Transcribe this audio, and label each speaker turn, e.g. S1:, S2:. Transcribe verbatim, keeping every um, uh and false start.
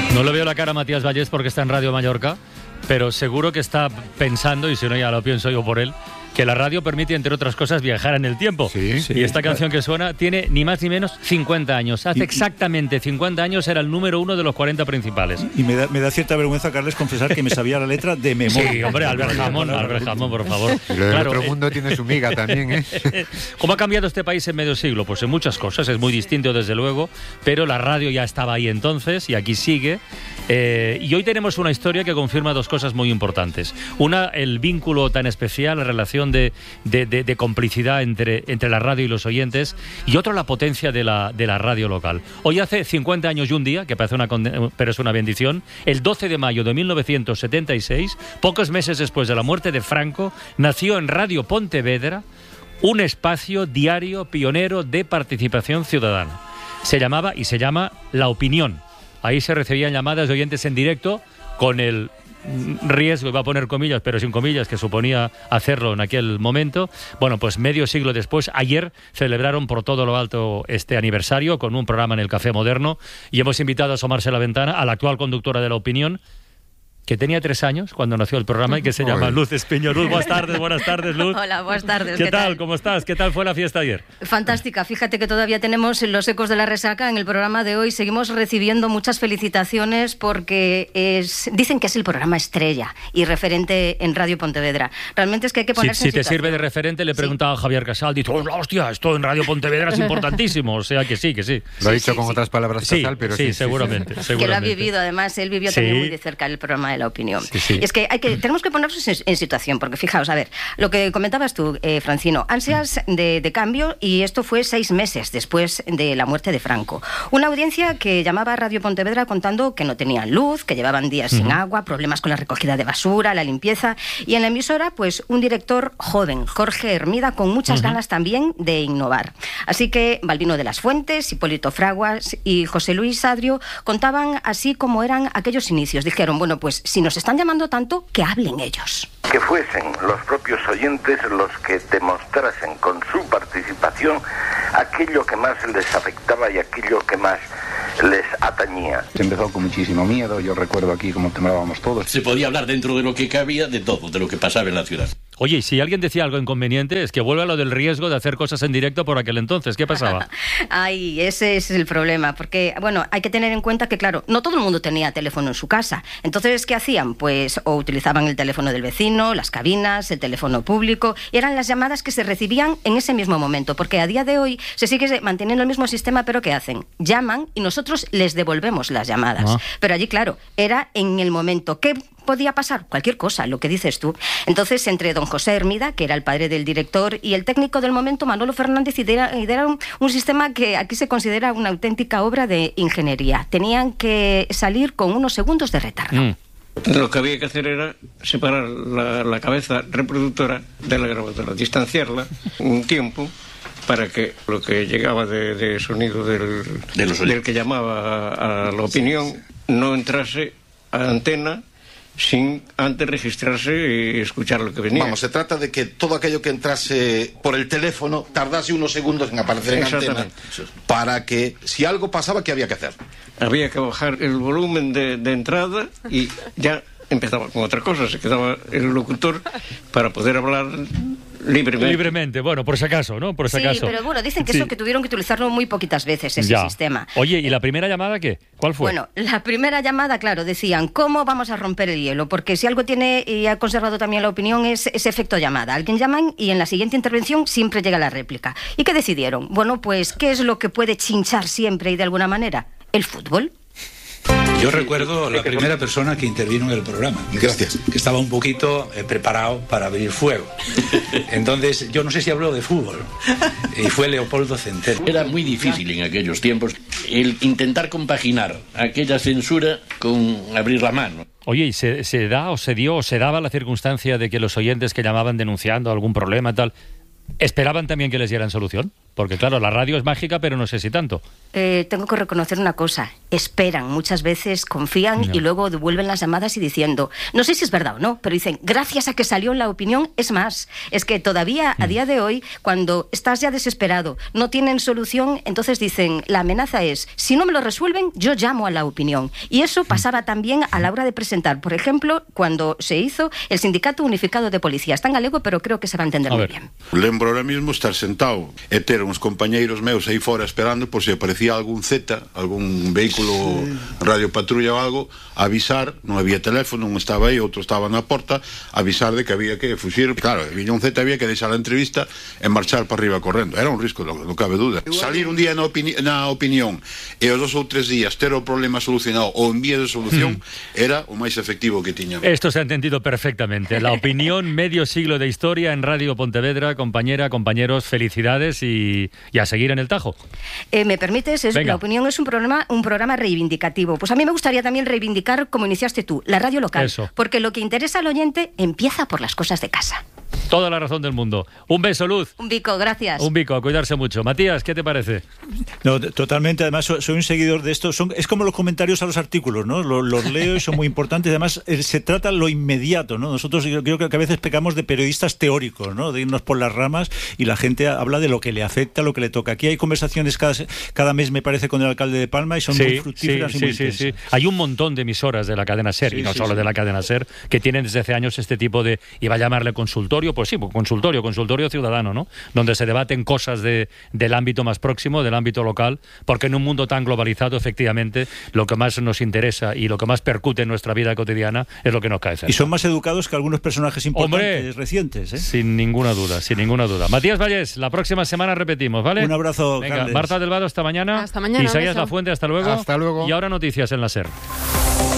S1: No le veo la cara a Matías Vallés porque está en Radio Mallorca, pero seguro que está pensando, y si no ya lo pienso yo por él, que la radio permite, entre otras cosas, viajar en el tiempo.
S2: Sí, sí,
S1: y esta canción que suena tiene ni más ni menos cincuenta años. Hace
S2: y,
S1: exactamente cincuenta años era el número uno de los cuarenta principales.
S2: Y me da, me da cierta vergüenza, Carles, confesar que me sabía la letra de memoria.
S1: Sí, hombre, Albert Hammond, Albert Hammond, por favor.
S3: Y lo del
S1: Claro,
S3: otro
S1: eh,
S3: mundo tiene su miga también, ¿eh?
S1: ¿Cómo ha cambiado este país en medio siglo? Pues en muchas cosas, es muy distinto desde luego, pero la radio ya estaba ahí entonces y aquí sigue. Eh, y hoy tenemos una historia que confirma dos cosas muy importantes. Una, el vínculo tan especial, la relación de, de, de, de complicidad entre, entre la radio y los oyentes, y otra, la potencia de la, de la radio local. Hoy hace cincuenta años y un día, que parece una conde- pero es una bendición, el doce de mayo de mil novecientos setenta y seis, pocos meses después de la muerte de Franco, nació en Radio Pontevedra un espacio diario pionero de participación ciudadana. Se llamaba y se llama La Opinión. Ahí se recibían llamadas de oyentes en directo con el riesgo, iba a poner comillas, pero sin comillas, que suponía hacerlo en aquel momento. Bueno, pues medio siglo después, ayer celebraron por todo lo alto este aniversario con un programa en el Café Moderno y hemos invitado a asomarse a la ventana a la actual conductora de La Opinión, que tenía tres años cuando nació el programa y que se llama Luz Espiño. Luz, buenas tardes, buenas tardes, Luz.
S4: Hola, buenas tardes.
S1: ¿Qué,
S4: ¿Qué
S1: tal?
S4: tal?
S1: ¿Cómo estás? ¿Qué tal fue la fiesta ayer?
S4: Fantástica. Fíjate que todavía tenemos los ecos de la resaca en el programa de hoy. Seguimos recibiendo muchas felicitaciones porque es, dicen que es el programa estrella y referente en Radio Pontevedra. Realmente es que hay que ponerse
S1: Si,
S4: en
S1: si te
S4: situación.
S1: sirve de referente, le preguntaba sí. a Javier Casal, dice, oh, hostia, esto en Radio Pontevedra es importantísimo. O sea que sí, que sí.
S3: Lo ha
S4: Sí,
S3: dicho
S4: sí,
S3: con
S4: sí.
S3: otras palabras
S1: Sí,
S3: Casal, pero
S1: sí,
S3: sí,
S1: seguramente,
S3: sí, sí.
S1: seguramente.
S4: Que lo ha vivido, además, él vivió
S1: Sí.
S4: también muy de cerca el programa de La Opinión.
S1: Sí, sí.
S4: Y es que, hay que tenemos que ponernos en, en situación, porque fijaos, a ver, lo que comentabas tú, eh, Francino, ansias de, de cambio, y esto fue seis meses después de la muerte de Franco. Una audiencia que llamaba a Radio Pontevedra contando que no tenían luz, que llevaban días uh-huh. sin agua, problemas con la recogida de basura, la limpieza, y en la emisora, pues, un director joven, Jorge Hermida, con muchas uh-huh. ganas también de innovar. Así que Balbino de las Fuentes, Hipólito Fraguas y José Luis Adrio contaban así como eran aquellos inicios. Dijeron, bueno, pues, si nos están llamando tanto, que hablen ellos.
S5: Que fuesen los propios oyentes los que demostrasen con su participación aquello que más les afectaba y aquello que más les atañía.
S6: Se empezó con muchísimo miedo, yo recuerdo aquí cómo temblábamos todos.
S7: Se podía hablar dentro de lo que cabía de todo, de lo que pasaba en la ciudad.
S1: Oye, y si alguien decía algo inconveniente, es que vuelve a lo del riesgo de hacer cosas en directo por aquel entonces. ¿Qué pasaba?
S4: Ay, ese es el problema, porque, bueno, hay que tener en cuenta que, claro, no todo el mundo tenía teléfono en su casa. Entonces, ¿qué hacían? Pues o utilizaban el teléfono del vecino, las cabinas, el teléfono público, y eran las llamadas que se recibían en ese mismo momento, porque a día de hoy se sigue manteniendo el mismo sistema, pero ¿qué hacen? Llaman y nosotros les devolvemos las llamadas. Ah. Pero allí, claro, era en el momento. ¿Qué podía pasar? Cualquier cosa, lo que dices tú. Entonces, entre don José Hermida, que era el padre del director, y el técnico del momento, Manolo Fernández, idearon un sistema que aquí se considera una auténtica obra de ingeniería. Tenían que salir con unos segundos de retardo. Mm.
S8: Lo que había que hacer era separar la, la cabeza reproductora de la grabadora, distanciarla un tiempo para que lo que llegaba de, de sonido del,
S7: de los
S8: del que llamaba a, a La Opinión no entrase a la antena sin antes registrarse y escuchar lo que venía.
S9: Vamos, se trata de que todo aquello que entrase por el teléfono tardase unos segundos en aparecer en antena, para que, si algo pasaba, ¿qué había que hacer?
S8: Había que bajar el volumen de, de entrada y ya empezaba con otra cosa, se quedaba el locutor para poder hablar libremente.
S1: Libremente, bueno, por si acaso, ¿no? Por si
S4: sí,
S1: acaso.
S4: pero bueno, dicen que
S1: sí.
S4: eso que tuvieron que utilizarlo muy poquitas veces, ese
S1: ya.
S4: sistema.
S1: Oye, ¿y la primera llamada qué? ¿Cuál fue?
S4: Bueno, la primera llamada, claro, decían, ¿cómo vamos a romper el hielo? Porque si algo tiene, y ha conservado también La Opinión, es ese efecto llamada. Alguien llaman y en la siguiente intervención siempre llega la réplica. ¿Y qué decidieron? Bueno, pues, ¿qué es lo que puede chinchar siempre y de alguna manera? ¿El fútbol?
S10: Yo recuerdo la primera persona que intervino en el programa.
S9: Gracias.
S10: Que estaba un poquito eh, preparado para abrir fuego. Entonces, yo no sé si habló de fútbol. Y fue Leopoldo Centeno.
S7: Era muy difícil en aquellos tiempos el intentar compaginar aquella censura con abrir la mano.
S1: Oye, ¿y se, se da o se dio o se daba la circunstancia de que los oyentes que llamaban denunciando algún problema tal, esperaban también que les dieran solución? Porque claro, la radio es mágica, pero no sé si tanto.
S4: Eh, tengo que reconocer una cosa, esperan, muchas veces confían
S1: No.
S4: y luego devuelven las llamadas y diciendo, no sé si es verdad o no, pero dicen, gracias a que salió en La Opinión, es más, es que todavía a día de hoy, cuando estás ya desesperado, no tienen solución, entonces dicen, la amenaza es, si no me lo resuelven, yo llamo a La Opinión. Y eso pasaba también a la hora de presentar, por ejemplo, cuando se hizo el Sindicato Unificado de Policía. Está en galego, pero creo que se va a entender
S1: A
S4: muy
S1: ver.
S4: bien.
S11: Lembro ahora mismo estar sentado e ter uns compañeiros meus aí fora esperando por se aparecía algún Z, algún vehículo sí. radio patrulla ou algo, avisar, non había teléfono, un estaba aí, outro estaba na porta, avisar de que había que fuxir. Claro, viña un Z, había que deixar a entrevista e marchar para arriba correndo. Era un risco, non, non cabe duda. Salir un día na, opini na opinión e os dos ou tres días ter o problema solucionado ou en vía de solución mm. era o máis efectivo que tiñamos.
S1: Esto se ha entendido perfectamente. La Opinión, medio siglo de historia en Radio Pontevedra. Compañera, compañeros, felicidades y, y a seguir en el tajo.
S4: Eh, ¿Me permites? Es, La Opinión es un programa, un programa reivindicativo. Pues a mí me gustaría también reivindicar, como iniciaste tú, la radio local.
S1: Eso.
S4: Porque lo que interesa al oyente empieza por las cosas de casa.
S1: Toda la razón del mundo. Un beso, Luz.
S4: Un bico, gracias.
S1: Un bico, a cuidarse mucho. Matías, ¿qué te parece?
S2: No, totalmente. Además, soy, soy un seguidor de esto. Son, es como los comentarios a los artículos, ¿no? Los, los leo y son muy importantes. Además, eh, se trata lo inmediato, ¿no? Nosotros yo creo que a veces pecamos de periodistas teóricos, ¿no? De irnos por las ramas y la gente habla de lo que le afecta, lo que le toca. Aquí hay conversaciones cada, cada mes, me parece, con el alcalde de Palma y son
S1: sí,
S2: muy fructíferas
S1: sí,
S2: y muy
S1: sí,
S2: intensas.
S1: sí, sí. Hay un montón de emisoras de la cadena SER,
S2: Sí,
S1: y no
S2: sí,
S1: solo
S2: sí.
S1: de la cadena SER, que tienen desde hace años este tipo de, iba a llamarle consultorio, pues sí, pues consultorio, consultorio ciudadano, ¿no? Donde se debaten cosas de, del ámbito más próximo, del ámbito local, porque en un mundo tan globalizado, efectivamente, lo que más nos interesa y lo que más percute en nuestra vida cotidiana es lo que nos cae cerca.
S2: Y son más educados que algunos personajes importantes
S1: ¡Hombre!
S2: recientes, ¿eh?
S1: Sin ninguna duda, sin ninguna duda. Matías Vallés, la próxima semana repetimos, ¿vale?
S2: Un abrazo,
S1: Venga,
S2: Carles.
S1: Marta del Vado, hasta mañana.
S12: Hasta mañana,
S1: Isaías
S12: beso.
S1: La Fuente, hasta luego.
S3: Hasta luego.
S1: Y ahora noticias en la SER.